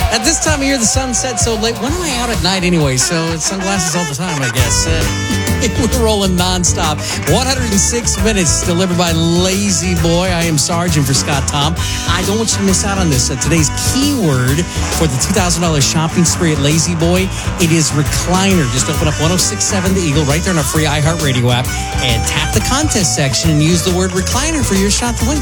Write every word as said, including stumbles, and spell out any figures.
At this time of year, the sun sets so late. When am I out at night anyway? So it's sunglasses all the time, I guess. Uh, we're rolling nonstop. one hundred six minutes delivered by Lazy Boy. I am Sarge, and for Scott Tom. I don't want you to miss out on this. Uh, today's keyword for the two thousand dollars shopping spree at Lazy Boy, it is recliner. Just open up one oh six point seven The Eagle right there on our free iHeartRadio app and tap the contest section and use the word recliner for your shot to win.